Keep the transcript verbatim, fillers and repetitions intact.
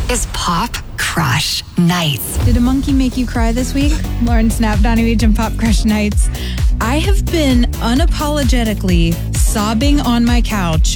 is Pop Crush Nights. Did a monkey make you cry this week? Lauren Snap, Donnie Beach, and Pop Crush Nights. I have been unapologetically sobbing on my couch